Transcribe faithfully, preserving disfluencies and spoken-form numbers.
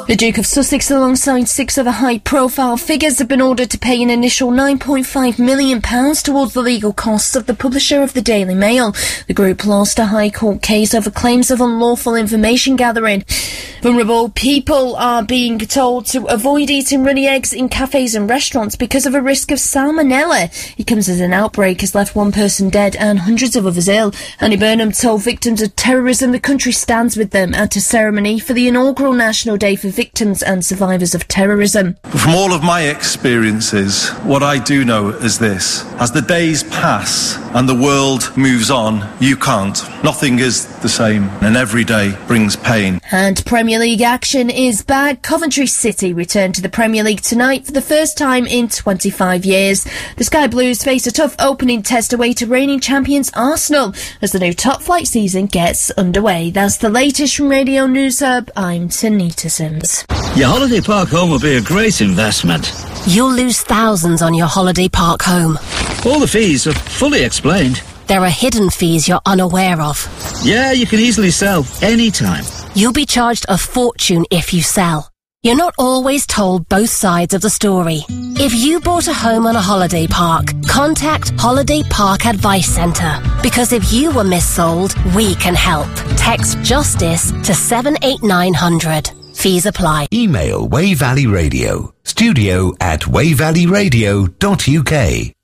The Duke of Sussex, alongside six other high-profile figures, have been ordered to pay an initial nine point five million pounds towards the legal costs of the publisher of the Daily Mail. The group lost a High Court case over claims of unlawful information gathering. Vulnerable people are being told to avoid eating runny eggs in cafes and restaurants because of a risk of salmonella. It comes as an outbreak has left one person dead and hundreds of others ill. Annie Burnham told victims of terrorism the country stands with them at a ceremony for the inaugural National Day for Victims and Survivors of Terrorism. From all of my experiences, what I do know is this. As the days pass and the world moves on, you can't. Nothing is the same, and every day brings pain. And Premier League action is back. Coventry City return to the Premier League tonight for the first time in twenty-five years. The Sky Blues face a tough opening test away to reigning champions Arsenal as the new top-flight season gets underway. That's the latest from Radio News Hub. I'm Tanita Sims. Your holiday park home will be a great investment. You'll lose thousands on your holiday park home. All the fees are fully explained. There are hidden fees you're unaware of. Yeah, you can easily sell anytime. You'll be charged a fortune if you sell. You're not always told both sides of the story. If you bought a home on a holiday park, contact Holiday Park Advice Centre. Because if you were missold, we can help. Text JUSTICE to seven eight nine hundred. Fees apply. Email Way Valley Radio, studio at way valley radio dot U K.